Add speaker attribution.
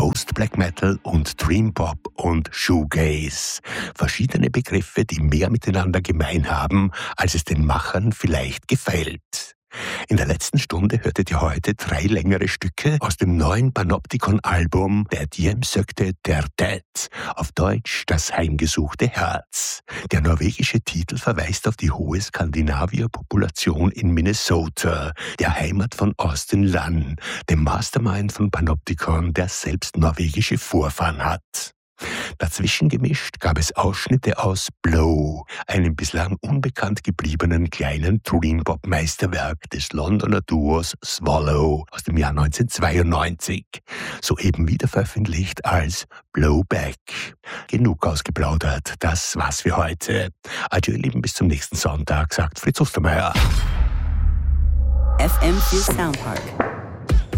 Speaker 1: Post-Black Metal und Dream Pop und Shoegaze. Verschiedene Begriffe, die mehr miteinander gemein haben, als es den Machern vielleicht gefällt. In der letzten Stunde hörtet ihr heute 3 längere Stücke aus dem neuen Panopticon-Album Der Diem sökte der Dead, auf Deutsch Das heimgesuchte Herz. Der norwegische Titel verweist auf die hohe Skandinavier-Population in Minnesota, der Heimat von Austin Lunn, dem Mastermind von Panopticon, der selbst norwegische Vorfahren hat. Dazwischen gemischt gab es Ausschnitte aus Blow, einem bislang unbekannt gebliebenen kleinen Dream-Pop-Meisterwerk des Londoner Duos Swallow aus dem Jahr 1992, soeben wiederveröffentlicht als Blowback. Genug ausgeplaudert, das war's für heute. Adieu, ihr Lieben, bis zum nächsten Sonntag, sagt Fritz Ostermeier.
Speaker 2: FM4 Soundpark.